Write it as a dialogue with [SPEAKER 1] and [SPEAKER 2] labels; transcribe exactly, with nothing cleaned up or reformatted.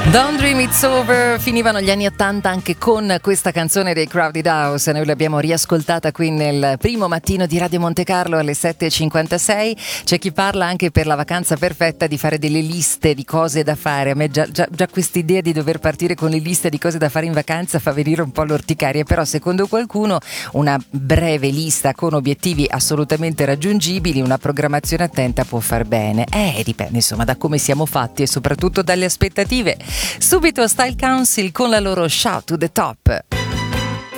[SPEAKER 1] Don't Dream It's Over, finivano gli anni ottanta anche con questa canzone dei Crowded House. Noi l'abbiamo riascoltata qui nel primo mattino di Radio Monte Carlo alle sette e cinquantasei. C'è chi parla anche per la vacanza perfetta di fare delle liste di cose da fare. A me già, già, già quest'idea di dover partire con le liste di cose da fare in vacanza fa venire un po' l'orticaria, però secondo qualcuno una breve lista con obiettivi assolutamente raggiungibili, una programmazione attenta può far bene. Eh, dipende insomma da come siamo fatti e soprattutto dalle aspettative. Subito Style Council con la loro Shout to the Top.